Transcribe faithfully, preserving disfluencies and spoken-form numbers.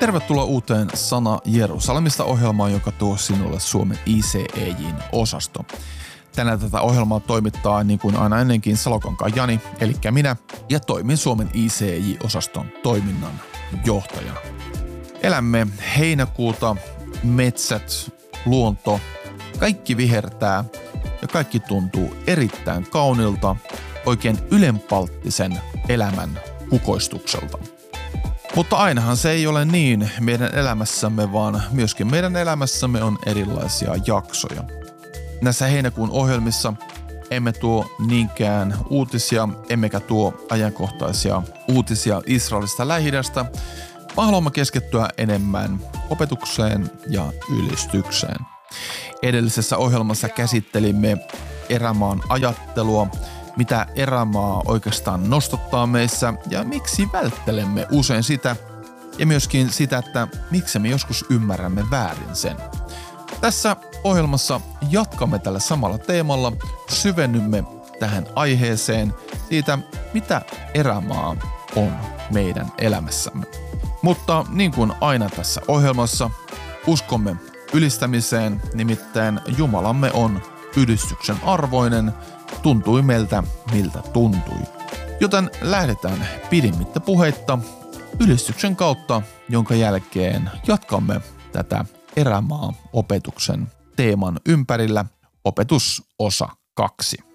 Tervetuloa uuteen Sana Jerusalemista -ohjelmaan, joka tuo sinulle Suomen I C E J-osasto. Tänään tätä ohjelmaa toimittaa niin kuin aina ennenkin Salokankaan Jani, eli minä, ja toimin Suomen I C E J-osaston toiminnan johtajana. Elämme heinäkuuta, metsät, luonto, kaikki vihertää ja kaikki tuntuu erittäin kaunilta, oikein ylenpalttisen elämän kukoistukselta. Mutta ainahan se ei ole niin meidän elämässämme, vaan myöskin meidän elämässämme on erilaisia jaksoja. Näissä heinäkuun ohjelmissa emme tuo niinkään uutisia, emmekä tuo ajankohtaisia uutisia Israelista Lähi-idästä, vaan haluamme keskittyä enemmän opetukseen ja ylistykseen. Edellisessä ohjelmassa käsittelimme erämaan ajattelua, mitä erämaa oikeastaan nostattaa meissä ja miksi välttelemme usein sitä, ja myöskin sitä, että miksi me joskus ymmärrämme väärin sen. Tässä ohjelmassa jatkamme tällä samalla teemalla, syvennymme tähän aiheeseen siitä, mitä erämaa on meidän elämässämme. Mutta niin kuin aina tässä ohjelmassa, uskomme ylistämiseen, nimittäin Jumalamme on ylistyksen arvoinen, tuntui meiltä miltä tuntui. Joten lähdetään pidimmittä puheitta ylistyksen kautta, jonka jälkeen jatkamme tätä erämaa-opetuksen teeman ympärillä, opetusosa kaksi.